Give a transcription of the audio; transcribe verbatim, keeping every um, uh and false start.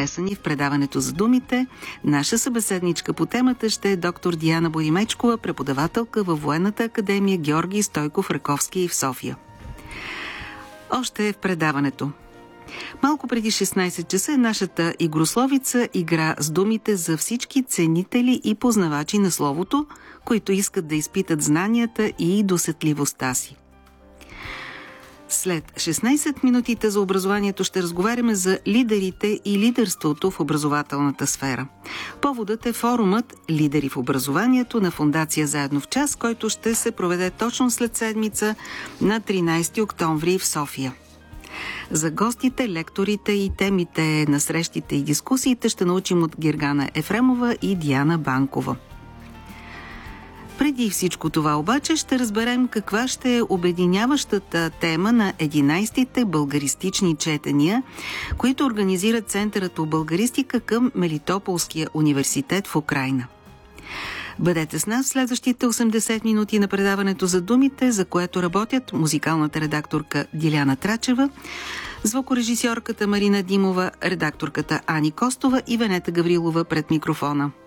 харесани в предаването за думите. Наша събеседничка по темата ще е доктор Диана Боримечкова, преподавателка във Военната академия Георги Стойков Раковски в София. Още в предаването. Малко преди шестнайсет часа е нашата игрословица игра с думите за всички ценители и познавачи на словото, които искат да изпитат знанията и досетливостта си. След шестнайсет минутите за образованието ще разговаряме за лидерите и лидерството в образователната сфера. Поводът е форумът «Лидери в образованието» на Фондация Заедно в час, който ще се проведе точно след седмица на тринайсети октомври в София. За гостите, лекторите и темите на срещите и дискусиите ще научим от Гергана Ефремова и Диана Банкова. Преди всичко това обаче ще разберем каква ще е обединяващата тема на единайсетите българистични четения, които организират Центърът по българистика към Мелитополския университет в Украйна. Бъдете с нас следващите осемдесет минути на предаването за думите, за което работят музикалната редакторка Диляна Трачева, звукорежисьорката Марина Димова, редакторката Ани Костова и Венета Гаврилова пред микрофона.